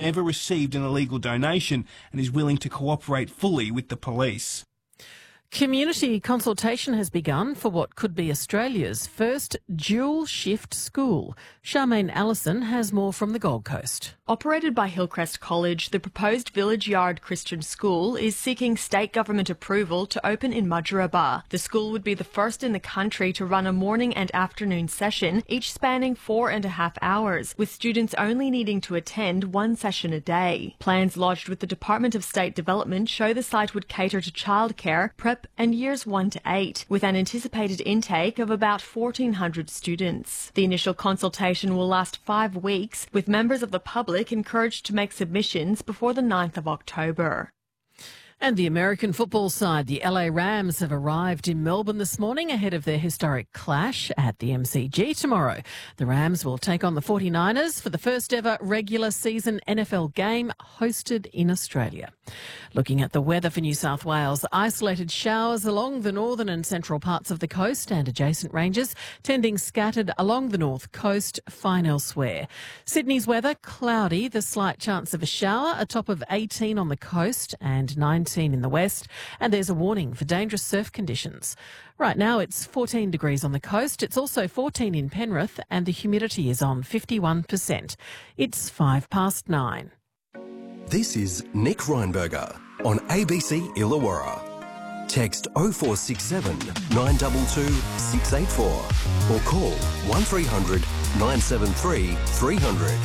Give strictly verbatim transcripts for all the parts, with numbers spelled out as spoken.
ever received an illegal donation and is willing to cooperate fully with the police. Community consultation has begun for what could be Australia's first dual-shift school. Charmaine Allison has more from the Gold Coast. Operated by Hillcrest College, the proposed Village Yard Christian School is seeking state government approval to open in Mudgeeraba. The school would be the first in the country to run a morning and afternoon session, each spanning four and a half hours, with students only needing to attend one session a day. Plans lodged with the Department of State Development show the site would cater to childcare, prep and years one to eight, with an anticipated intake of about fourteen hundred students. The initial consultation will last five weeks, with members of the public encouraged to make submissions before the ninth of October. And the American football side, the L A Rams, have arrived in Melbourne this morning ahead of their historic clash at the M C G tomorrow. The Rams will take on the forty-niners for the first ever regular season N F L game hosted in Australia. Looking at the weather for New South Wales, isolated showers along the northern and central parts of the coast and adjacent ranges, tending scattered along the north coast, fine elsewhere. Sydney's weather, cloudy, the slight chance of a shower, a top of eighteen on the coast and nineteen in the west, and there's a warning for dangerous surf conditions. Right now it's fourteen degrees on the coast, it's also fourteen in Penrith, and the humidity is on fifty-one percent. It's five past nine. This is Nick Reinberger on A B C Illawarra. Text oh four six seven, nine two two, six eight four or call one three hundred, nine seven three, three hundred.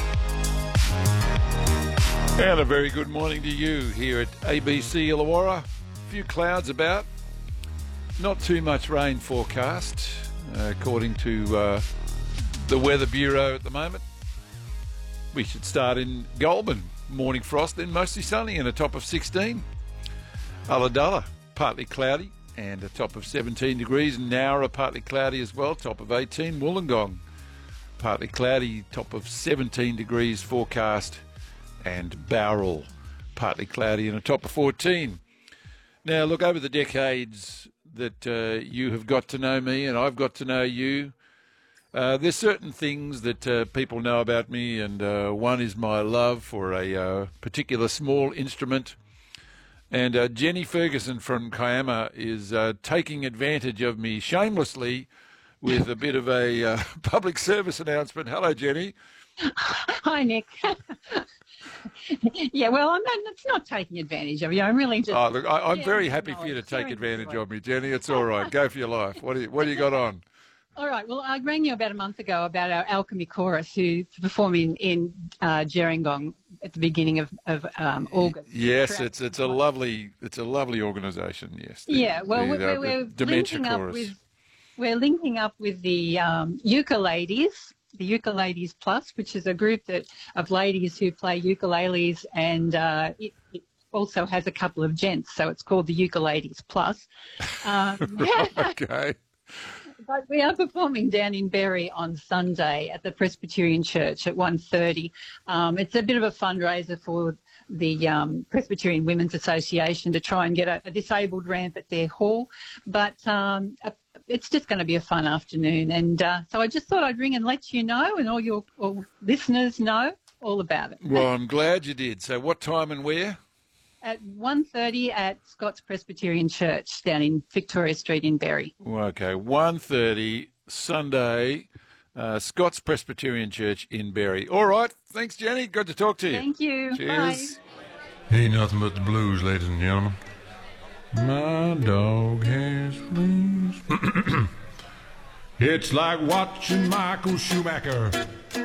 And a very good morning to you here at A B C Illawarra. A few clouds about, not too much rain forecast, uh, according to uh, the Weather Bureau at the moment. We should start in Goulburn, morning frost, then mostly sunny and a top of sixteen. Ulladulla, partly cloudy and a top of seventeen degrees. Nowra, partly cloudy as well, top of eighteen. Wollongong, partly cloudy, top of seventeen degrees forecast. And Bowral, partly cloudy and a top of fourteen. Now, look, over the decades that uh, you have got to know me and I've got to know you, uh, there's certain things that uh, people know about me, and uh, one is my love for a uh, particular small instrument. And uh, Jenny Ferguson from Kiama is uh, taking advantage of me shamelessly with a bit of a uh, public service announcement. Hello, Jenny. Hi, Nick. Yeah, well, I'm not, it's not taking advantage of you. I'm really just... Oh, look, I, I'm yeah, very happy for you to take advantage of me, Jenny. It's all right. Go for your life. What do you, what do you got on? All right. Well, I rang you about a month ago about our Alchemy Chorus, who's performing in uh, Gerringong at the beginning of, of um, August. Yes, it's it's a lovely it's a lovely organisation. Yes. The, yeah. Well, the, we're, uh, we're Dementia linking Chorus. up with we're linking up with the um, Ukuleles. The Ukuleles Plus, which is a group that of ladies who play ukuleles, and uh, it, it also has a couple of gents, so it's called the Ukuleles Plus. Um, okay. But we are performing down in Berry on Sunday at the Presbyterian Church at one thirty. Um, it's a bit of a fundraiser for the um, Presbyterian Women's Association to try and get a, a disabled ramp at their hall. But um, a, it's just going to be a fun afternoon. And uh, so I just thought I'd ring and let you know, and all your all listeners know all about it. Well, I'm glad you did. So what time and where? At one thirty at Scott's Presbyterian Church down in Victoria Street in Berry. Okay, one thirty Sunday, uh, Scott's Presbyterian Church in Berry. All right, thanks, Jenny. Good to talk to you. Thank you. Cheers. Bye. Ain't nothing but the blues, ladies and gentlemen. My dog has fleas. It's like watching Michael Schumacher